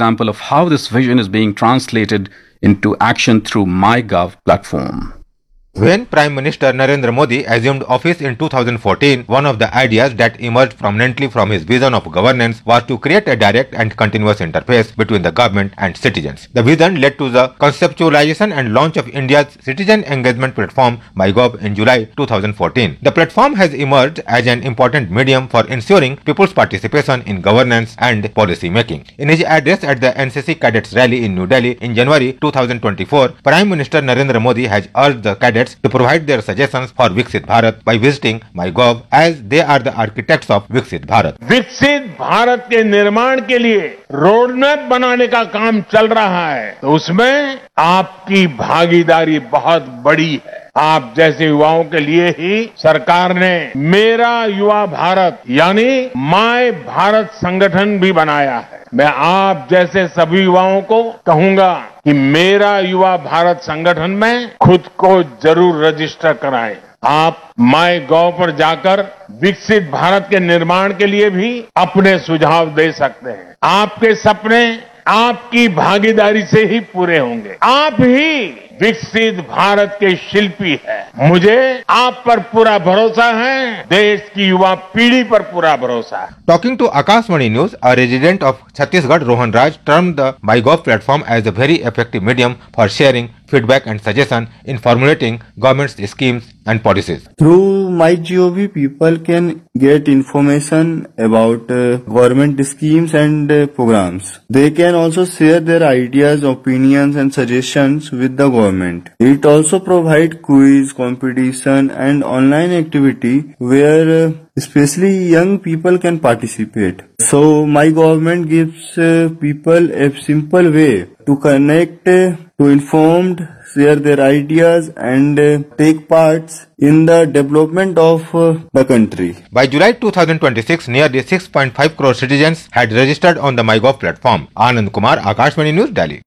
example of how this vision is being translated into action through MyGov platform. When Prime Minister Narendra Modi assumed office in 2014, one of the ideas that emerged prominently from his vision of governance was to create a direct and continuous interface between the government and citizens. The vision led to the conceptualization and launch of India's citizen engagement platform MyGov in July 2014. The platform has emerged as an important medium for ensuring people's participation in governance and policy making. In his address at the NCC Cadets Rally in New Delhi in January 2024, Prime Minister Narendra Modi has urged the cadets to provide their suggestions for Viksit Bharat by visiting MyGov, as they are the architects of Viksit Bharat. विकसित भारत के निर्माण के लिए road map बनाने का काम चल रहा है, तो उसमें आपकी भागीदारी बहुत बड़ी है। आप जैसे युवाओं के लिए ही सरकार ने मेरा युवा भारत यानी माय भारत संगठन भी बनाया है। मैं आप जैसे सभी युवाओं को कहूंगा कि मेरा युवा भारत संगठन में खुद को जरूर रजिस्टर कराएं। आप MyGov पर जाकर विकसित भारत के निर्माण के लिए भी अपने सुझाव दे सकते हैं। आपके सपने आपकी भागीदारी से ही पूरे होंगे। आप ही विकसित भारत के शिल्पी हैं। मुझे आप पर पूरा भरोसा है, देश की युवा पीढ़ी पर पूरा भरोसा है। Talking to Akashvani News, a resident of Chhattisgarh, Rohan Raj, termed the MyGov platform as a very effective medium for sharing feedback and suggestion in formulating government's schemes and policies. Through MyGov, people can get information about government schemes and programs. They can also share their ideas, opinions and suggestions with the government. It also provides quiz, competition and online activity where especially young people can participate. So my government gives people a simple way to connect, to informed, share their ideas and take parts in the development of the country. By July 2026, nearly 6.5 crore citizens had registered on the MyGov platform. Anand Kumar, Akashvani News, Delhi.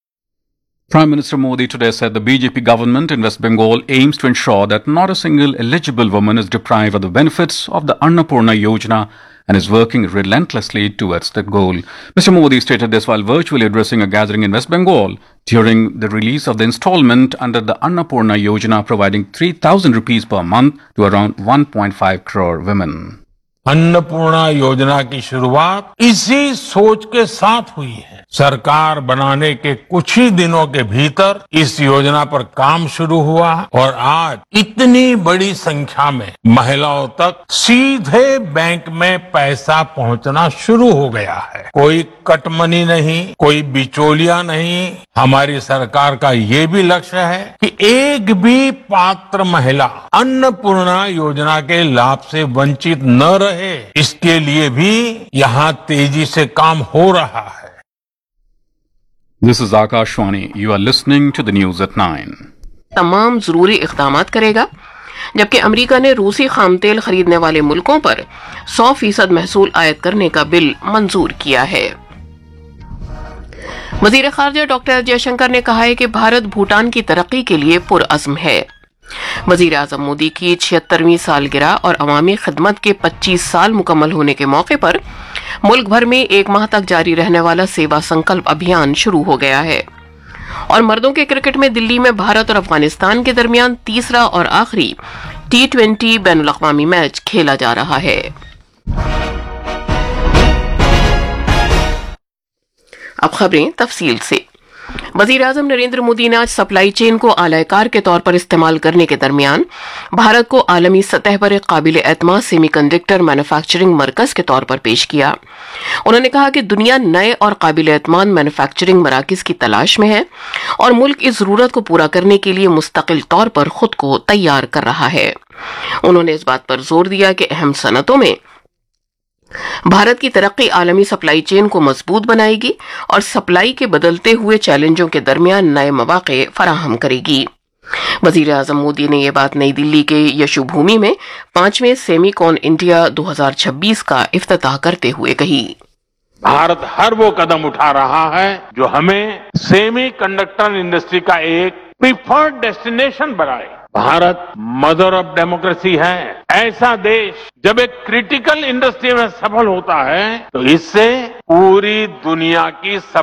Prime Minister Modi today said the BJP government in West Bengal aims to ensure that not a single eligible woman is deprived of the benefits of the Annapurna Yojana and is working relentlessly towards that goal. Mr. Modi stated this while virtually addressing a gathering in West Bengal during the release of the installment under the Annapurna Yojana, providing 3,000 rupees per month to around 1.5 crore women. Annapurna योजना की शुरुआत इसी सोच के साथ हुई है। सरकार बनाने के कुछ ही दिनों के भीतर इस योजना पर काम शुरू हुआ और आज इतनी बड़ी संख्या में महिलाओं तक सीधे बैंक में पैसा पहुंचना शुरू हो गया है। कोई कटमनी नहीं, कोई बिचौलिया नहीं। हमारी सरकार का ये भी लक्ष्य है कि एक भी पात्र महिला अन्नपूर्णा योजना के लाभ से वंचित न रहे, इसके लिए भी यहाँ तेजी से काम हो रहा है। This is Akashvani. You are listening to the news at 9. तमाम जरूरी इक़दामात करेगा, जबकि अमेरिका ने रूसी खाम तेल खरीदने वाले मुल्कों पर 100% महसूल आयद करने का बिल मंजूर किया है। वजीर खारजा डॉक्टर जयशंकर ने कहा है कि भारत भूटान की तरक्की के लिए पुरअज़्म है। वजीर आज़म मोदी की 76वीं सालगिरह और अवामी खिदमत के 25 साल मुकम्मल होने के मौके पर मुल्क भर में एक माह तक जारी रहने वाला सेवा संकल्प अभियान शुरू हो गया है और मर्दों के क्रिकेट में दिल्ली में भारत और अफगानिस्तान के दरमियान तीसरा और आखिरी T20 बैनुल अक़वामी मैच खेला जा रहा है। अब खबरें तफसील से। वजीर आज़म नरेंद्र मोदी ने आज सप्लाई चेन को आलाकार के तौर पर इस्तेमाल करने के दरमियान भारत को आलमी सतह पर एक काबिल एतमाद सेमीकंडक्टर मैन्युफैक्चरिंग मरकज के तौर पर पेश किया। उन्होंने कहा कि दुनिया नए और काबिल एतमाद मैन्युफैक्चरिंग मराकज की तलाश में है और मुल्क इस जरूरत को पूरा करने के लिए मुस्तकिल तौर पर खुद को तैयार कर रहा है। उन्होंने इस बात पर जोर दिया कि अहम सनतों में भारत की तरक्की आलमी सप्लाई चेन को मजबूत बनाएगी और सप्लाई के बदलते हुए चैलेंजों के दरमियान नए मौके फराहम करेगी। वजीर आज़म मोदी ने यह बात नई दिल्ली के यशु भूमि में 5वें सेमीकॉन इंडिया 2026 का इफ्तिताह करते हुए कही। भारत हर वो कदम उठा रहा है जो हमें सेमी कंडक्टर इंडस्ट्री का एक प्रिफर्ड डेस्टिनेशन बनाए। भारत मदर ऑफ डेमोक्रेसी है। ऐसा देश जब एक क्रिटिकल इंडस्ट्री में सफल होता है तो इससे पूरी दुनिया की